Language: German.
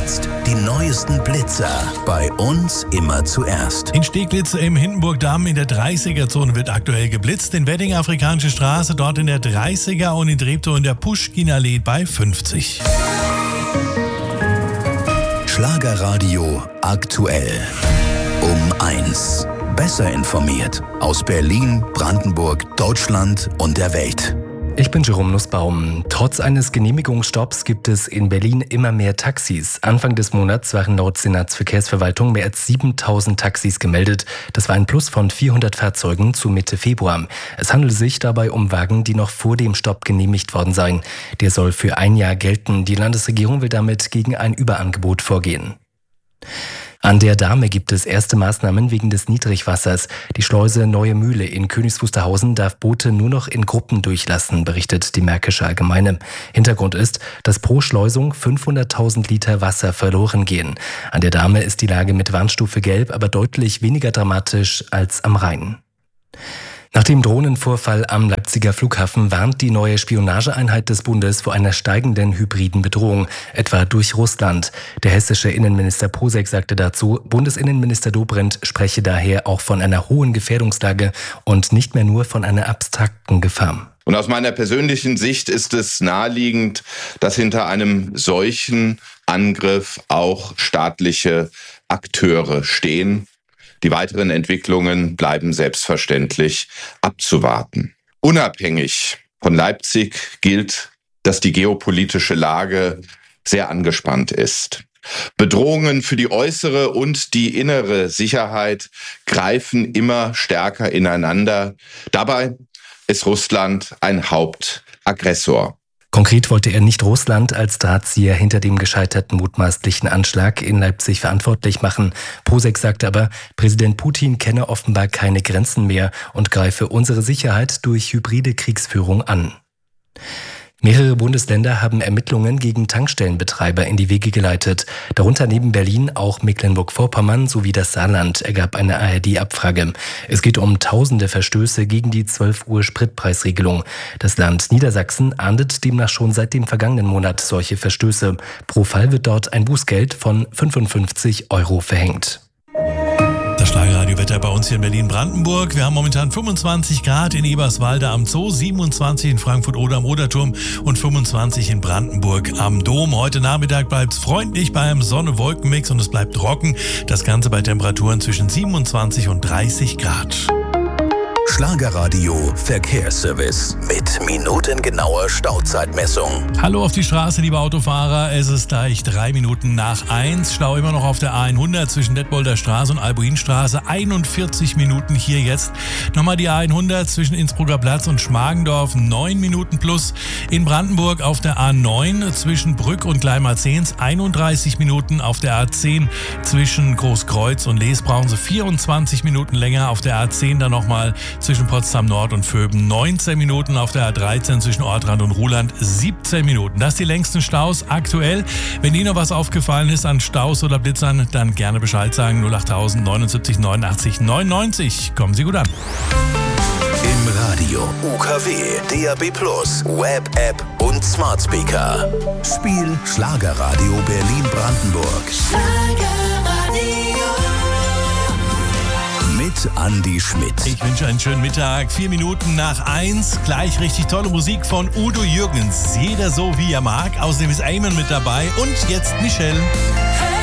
Jetzt die neuesten Blitzer. Bei uns immer zuerst. In Steglitz im Hindenburgdamm in der 30er-Zone wird aktuell geblitzt. In Wedding Afrikanische Straße dort in der 30er und in Treptow in der Puschkin-Allee bei 50. Schlagerradio aktuell. Um 1. Besser informiert aus Berlin, Brandenburg, Deutschland und der Welt. Ich bin Jerome Nussbaum. Trotz eines Genehmigungsstopps gibt es in Berlin immer mehr Taxis. Anfang des Monats waren laut Senatsverkehrsverwaltung mehr als 7.000 Taxis gemeldet. Das war ein Plus von 400 Fahrzeugen zu Mitte Februar. Es handelt sich dabei um Wagen, die noch vor dem Stopp genehmigt worden seien. Der soll für ein Jahr gelten. Die Landesregierung will damit gegen ein Überangebot vorgehen. An der Dahme gibt es erste Maßnahmen wegen des Niedrigwassers. Die Schleuse Neue Mühle in Königs Wusterhausen darf Boote nur noch in Gruppen durchlassen, berichtet die Märkische Allgemeine. Hintergrund ist, dass pro Schleusung 500.000 Liter Wasser verloren gehen. An der Dahme ist die Lage mit Warnstufe Gelb aber deutlich weniger dramatisch als am Rhein. Nach dem Drohnenvorfall am Leipziger Flughafen warnt die neue Spionageeinheit des Bundes vor einer steigenden hybriden Bedrohung, etwa durch Russland. Der hessische Innenminister Posek sagte dazu, Bundesinnenminister Dobrindt spreche daher auch von einer hohen Gefährdungslage und nicht mehr nur von einer abstrakten Gefahr. Und aus meiner persönlichen Sicht ist es naheliegend, dass hinter einem solchen Angriff auch staatliche Akteure stehen. Die weiteren Entwicklungen bleiben selbstverständlich abzuwarten. Unabhängig von Leipzig gilt, dass die geopolitische Lage sehr angespannt ist. Bedrohungen für die äußere und die innere Sicherheit greifen immer stärker ineinander. Dabei ist Russland ein Hauptaggressor. Konkret wollte er nicht Russland als Drahtzieher hinter dem gescheiterten mutmaßlichen Anschlag in Leipzig verantwortlich machen. Posek sagte aber, Präsident Putin kenne offenbar keine Grenzen mehr und greife unsere Sicherheit durch hybride Kriegsführung an. Mehrere Bundesländer haben Ermittlungen gegen Tankstellenbetreiber in die Wege geleitet. Darunter neben Berlin auch Mecklenburg-Vorpommern sowie das Saarland, ergab eine ARD-Abfrage. Es geht um tausende Verstöße gegen die 12 Uhr Spritpreisregelung. Das Land Niedersachsen ahndet demnach schon seit dem vergangenen Monat solche Verstöße. Pro Fall wird dort ein Bußgeld von 55 € verhängt. Das Schlagerradiowetter bei uns hier in Berlin-Brandenburg. Wir haben momentan 25 Grad in Eberswalde am Zoo, 27 in Frankfurt-Oder am Oderturm und 25 in Brandenburg am Dom. Heute Nachmittag bleibt es freundlich beim Sonne-Wolken-Mix und es bleibt trocken. Das Ganze bei Temperaturen zwischen 27 und 30 Grad. Schlagerradio Verkehrsservice mit minutengenauer Stauzeitmessung. Hallo auf die Straße, liebe Autofahrer. Es ist gleich 3 Minuten nach 1. Stau immer noch auf der A100 zwischen Detbolder Straße und Albuinstraße. 41 Minuten hier jetzt. Nochmal die A100 zwischen Innsbrucker Platz und Schmargendorf. 9 Minuten plus. In Brandenburg auf der A9 zwischen Brück und Gleimarzehns. 31 Minuten. Auf der A10 zwischen Großkreuz und Les brauchen sie 24 Minuten länger. Auf der A10 dann nochmal zwischen Potsdam Nord und Vöben 19 Minuten, auf der A13 zwischen Ortrand und Ruhland 17 Minuten. Das die längsten Staus aktuell. Wenn Ihnen noch was aufgefallen ist an Staus oder Blitzern, dann gerne Bescheid sagen. 08000 79 89 99. Kommen Sie gut an. Im Radio, UKW, DAB+, Web, App und Smart Speaker. Spiel Schlagerradio Berlin-Brandenburg. Mit Andi Schmidt. Ich wünsche einen schönen Mittag. 4 Minuten nach 1. Gleich richtig tolle Musik von Udo Jürgens. Jeder so, wie er mag. Außerdem ist Eamon mit dabei. Und jetzt Michelle.